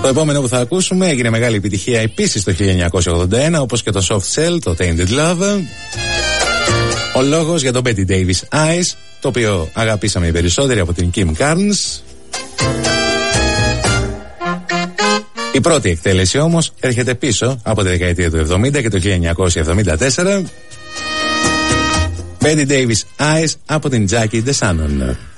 Το επόμενο που θα ακούσουμε έγινε μεγάλη επιτυχία επίσης το 1981, όπως και το Soft Cell, το Tainted Love. Ο λόγος για το Betty Davis Eyes, το οποίο αγαπήσαμε οι περισσότεροι από την Kim Carnes. Η πρώτη εκτέλεση όμως έρχεται πίσω από τη δεκαετία του 70 και το 1974. Betty Davis Eyes από την Jackie DeShannon.